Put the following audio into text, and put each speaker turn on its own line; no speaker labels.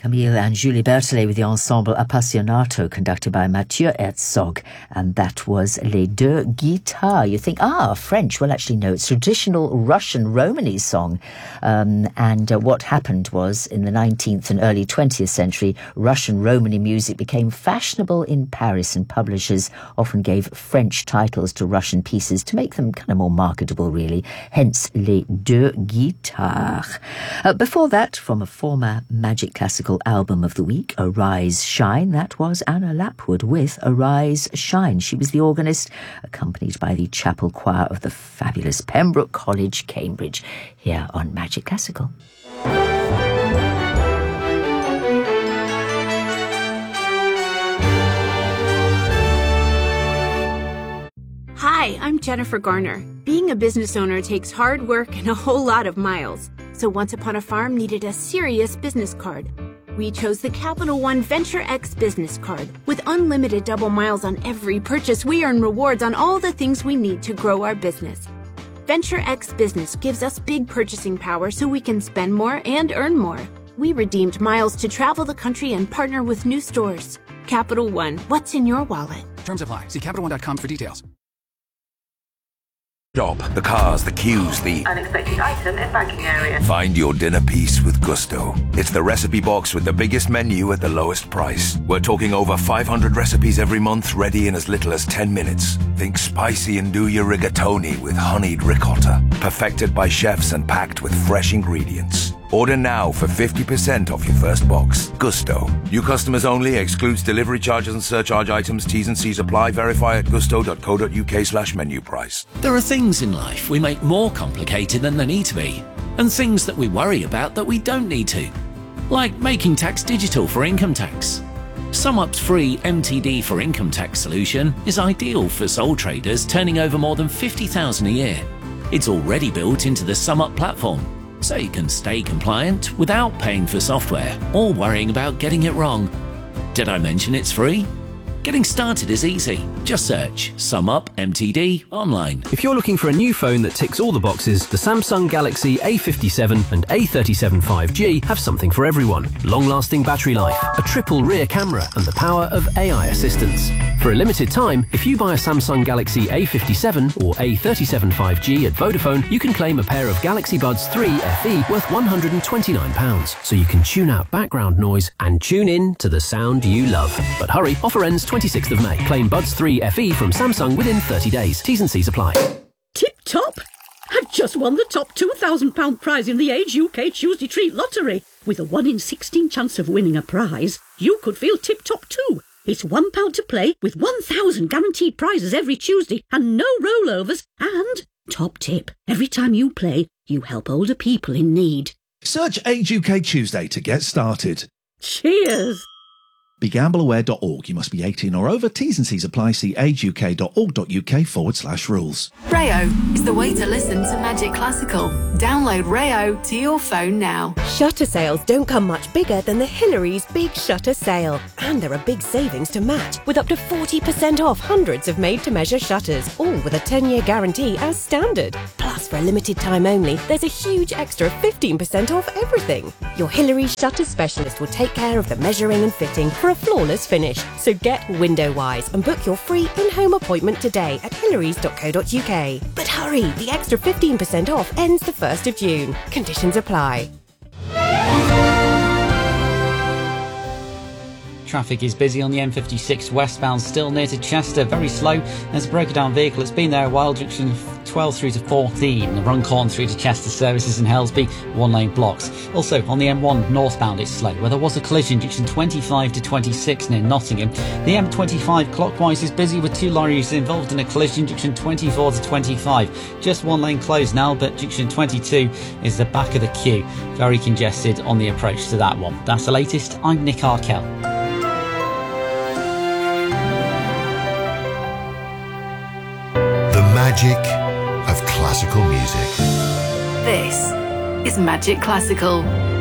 Camille and Julie Berthelet with the ensemble Appassionato, conducted by Mathieu Herzog, and that was Les Deux Guitares. You think, French. Well, actually, no, it's traditional Russian Romany song. What happened was, in the 19th and early 20th century, Russian Romany music became fashionable in Paris, and publishers often gave French titles to Russian pieces to make them kind of more marketable, really. Hence, Les Deux Guitares. Before that, from a former Magic Classical album of the week, Arise Shine, that was Anna Lapwood with Arise Shine. She was the organist, accompanied by the chapel choir of the fabulous Pembroke College, Cambridge, here on Magic Classical.
Hi, I'm Jennifer Garner. Being a business owner takes hard work and a whole lot of miles. So Once Upon a Farm needed a serious business card. We chose the Capital One Venture X business card. With unlimited double miles on every purchase, we earn rewards on all the things we need to grow our business. Venture X Business gives us big purchasing power so we can spend more and earn more. We redeemed miles to travel the country and partner with new stores. Capital One, what's in your wallet?
Terms apply. See CapitalOne.com for details.
Shop, the cars, the queues, the
unexpected item in banking area.
Find your dinner piece with Gusto. It's the recipe box with the biggest menu at the lowest price. We're talking over 500 recipes every month, ready in as little as 10 minutes. Think spicy and do your rigatoni with honeyed ricotta. Perfected by chefs and packed with fresh ingredients. Order now for 50% off your first box. Gusto. New customers only. Excludes delivery charges and surcharge items. T's and C's apply. Verify at gusto.co.uk/menu price.
There are things in life we make more complicated than they need to be, and things that we worry about that we don't need to. Like making tax digital for income tax. SumUp's free MTD for income tax solution is ideal for sole traders turning over more than $50,000 a year. It's already built into the SumUp platform, so you can stay compliant without paying for software or worrying about getting it wrong. Did I mention it's free? Getting started is easy. Just search SumUp MTD online.
If you're looking for a new phone that ticks all the boxes, the Samsung Galaxy A57 and A37 5G have something for everyone. Long-lasting battery life, a triple rear camera, and the power of AI assistance. For a limited time, if you buy a Samsung Galaxy A57 or A37 5G at Vodafone, you can claim a pair of Galaxy Buds 3 FE worth £129, so you can tune out background noise and tune in to the sound you love. But hurry, offer ends 26th of May. Claim Buds 3 FE from Samsung within 30 days. T's and C's apply.
Tip top! I've just won the top £2,000 prize in the Age UK Tuesday Treat Lottery. With a 1 in 16 chance of winning a prize, you could feel tip top too. It's £1 to play with 1,000 guaranteed prizes every Tuesday and no rollovers. And, top tip, every time you play, you help older people in need.
Search Age UK Tuesday to get started.
Cheers!
BeGambleAware.org. You must be 18 or over. T's and C's apply. See ageuk.org.uk/rules.
Rayo is the way to listen to Magic Classical. Download Rayo to your phone now.
Shutter sales don't come much bigger than the Hillary's Big Shutter Sale. And there are big savings to match, with up to 40% off hundreds of made-to-measure shutters, all with a 10-year guarantee as standard. Plus, for a limited time only, there's a huge extra 15% off everything. Your Hillary Shutter Specialist will take care of the measuring and fitting for a flawless finish. So get window-wise and book your free in-home appointment today at hillarys.co.uk. But hurry, the extra 15% off ends the 1st of June. Conditions apply.
Traffic is busy on the M56 westbound, still near to Chester, very slow. There's a broken down vehicle, it's been there a while, junction 12 through to 14. The Runcorn through to Chester services in Helsby, 1 lane blocks. Also on the M1 northbound it's slow, where there was a collision, junction 25 to 26 near Nottingham. The M25 clockwise is busy with 2 lorries involved in a collision, junction 24 to 25. Just 1 lane closed now, but junction 22 is the back of the queue. Very congested on the approach to that one. That's the latest. I'm Nick Arkell.
Magic of classical music.
This is Magic Classical.